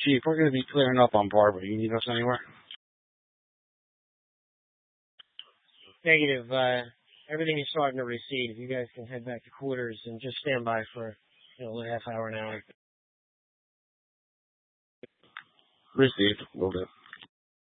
Chief, we're going to be clearing up on Barbara. You need us anywhere? Negative. Everything is starting to recede. If you guys can head back to quarters and just stand by for a half hour, an hour. Received. Will do.